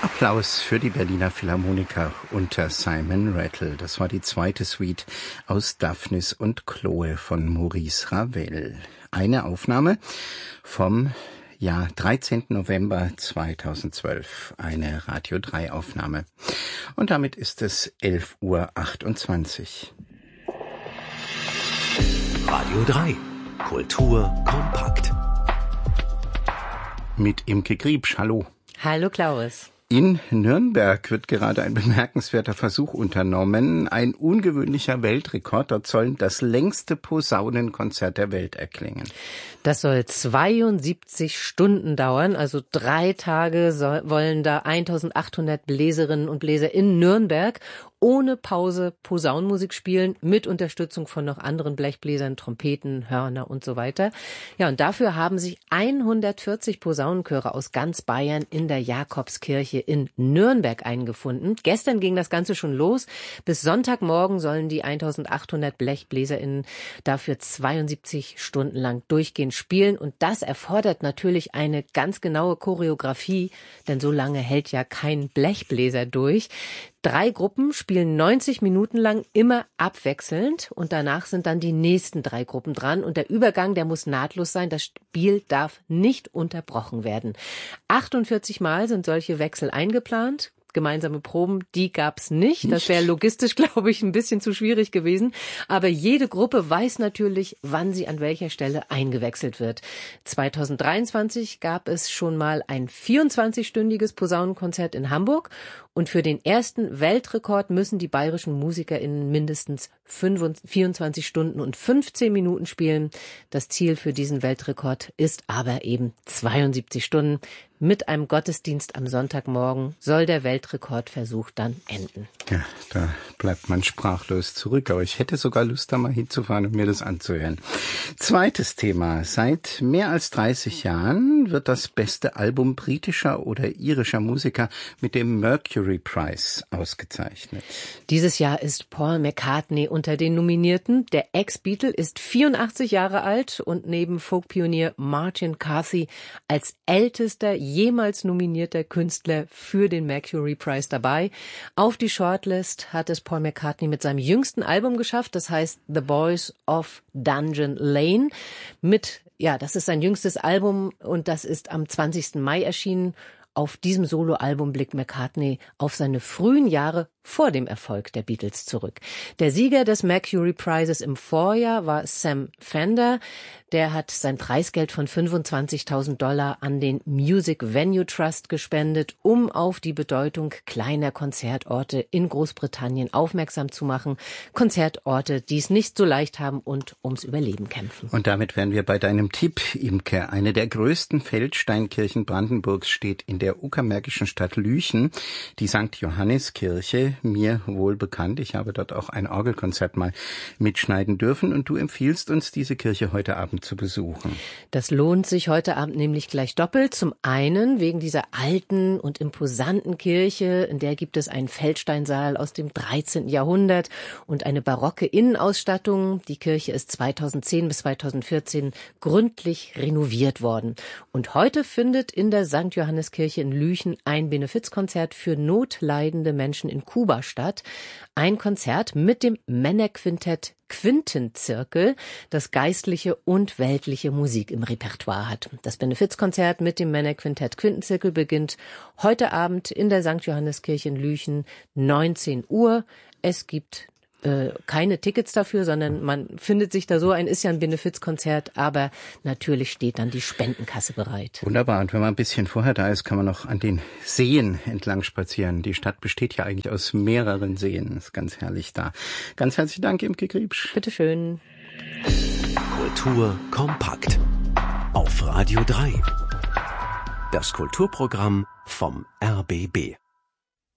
Applaus für die Berliner Philharmoniker unter Simon Rattle. Das war die zweite Suite aus Daphnis und Chloe von Maurice Ravel. Eine Aufnahme vom 13. November 2012. Eine Radio 3 Aufnahme. Und damit ist es 11:28 Uhr. Radio 3. Kultur kompakt. Mit Imke Griebsch. Hallo. Hallo Klaus. In Nürnberg wird gerade ein bemerkenswerter Versuch unternommen. Ein ungewöhnlicher Weltrekord. Dort soll das längste Posaunenkonzert der Welt erklingen. Das soll 72 Stunden dauern, also 3 Tage wollen da 1800 Bläserinnen und Bläser in Nürnberg ohne Pause Posaunenmusik spielen, mit Unterstützung von noch anderen Blechbläsern, Trompeten, Hörner und so weiter. Ja, und dafür haben sich 140 Posaunenchöre aus ganz Bayern in der Jakobskirche in Nürnberg eingefunden. Gestern ging das Ganze schon los. Bis Sonntagmorgen sollen die 1800 BlechbläserInnen dafür 72 Stunden lang durchgehend spielen. Und das erfordert natürlich eine ganz genaue Choreografie, denn so lange hält ja kein Blechbläser durch. 3 Gruppen spielen 90 Minuten lang immer abwechselnd und danach sind dann die nächsten 3 Gruppen dran und der Übergang, der muss nahtlos sein. Das Spiel darf nicht unterbrochen werden. 48 Mal sind solche Wechsel eingeplant. Gemeinsame Proben, die gab's nicht. Das wäre logistisch, glaube ich, ein bisschen zu schwierig gewesen. Aber jede Gruppe weiß natürlich, wann sie an welcher Stelle eingewechselt wird. 2023 gab es schon mal ein 24-stündiges Posaunenkonzert in Hamburg. Und für den ersten Weltrekord müssen die bayerischen MusikerInnen mindestens 24 Stunden und 15 Minuten spielen. Das Ziel für diesen Weltrekord ist aber eben 72 Stunden. Mit einem Gottesdienst am Sonntagmorgen soll der Weltrekordversuch dann enden. Ja, da bleibt man sprachlos zurück. Aber ich hätte sogar Lust, da mal hinzufahren und mir das anzuhören. Zweites Thema. Seit mehr als 30 Jahren wird das beste Album britischer oder irischer Musiker mit dem Mercury Prize ausgezeichnet. Dieses Jahr ist Paul McCartney unter den Nominierten. Der Ex-Beatle ist 84 Jahre alt und neben Folkpionier Martin Carthy als ältester jemals nominierter Künstler für den Mercury Prize dabei. Auf die Shortlist hat es Paul McCartney mit seinem jüngsten Album geschafft. Das heißt The Boys of Dungeon Lane. Das ist sein jüngstes Album und das ist am 20. Mai erschienen. Auf diesem Soloalbum blickt McCartney auf seine frühen Jahre vor dem Erfolg der Beatles zurück. Der Sieger des Mercury Prizes im Vorjahr war Sam Fender. Der hat sein Preisgeld von $25.000 an den Music Venue Trust gespendet, um auf die Bedeutung kleiner Konzertorte in Großbritannien aufmerksam zu machen. Konzertorte, die es nicht so leicht haben und ums Überleben kämpfen. Und damit wären wir bei deinem Tipp, Imke. Eine der größten Feldsteinkirchen Brandenburgs steht in der uckermärkischen Stadt Lüchen, die St. Johanneskirche, mir wohl bekannt. Ich habe dort auch ein Orgelkonzert mal mitschneiden dürfen und du empfiehlst uns, diese Kirche heute Abend zu besuchen. Das lohnt sich heute Abend nämlich gleich doppelt. Zum einen wegen dieser alten und imposanten Kirche, in der gibt es einen Feldsteinsaal aus dem 13. Jahrhundert und eine barocke Innenausstattung. Die Kirche ist 2010 bis 2014 gründlich renoviert worden. Und heute findet in der St. Johanneskirche in Lüchen ein Benefizkonzert für notleidende Menschen in Kuba statt. Ein Konzert mit dem Männerquintett Quintenzirkel, das geistliche und weltliche Musik im Repertoire hat. Das Benefizkonzert mit dem Männerquintett Quintenzirkel beginnt heute Abend in der St. Johanneskirche in Lüchen, 19 Uhr. Es gibt keine Tickets dafür, sondern man findet sich da so ein, ist ja ein Benefizkonzert, aber natürlich steht dann die Spendenkasse bereit. Wunderbar. Und wenn man ein bisschen vorher da ist, kann man noch an den Seen entlang spazieren. Die Stadt besteht ja eigentlich aus mehreren Seen. Ist ganz herrlich da. Ganz herzlichen Dank, Imke Griebsch. Bitteschön. Kultur kompakt. Auf Radio 3. Das Kulturprogramm vom RBB.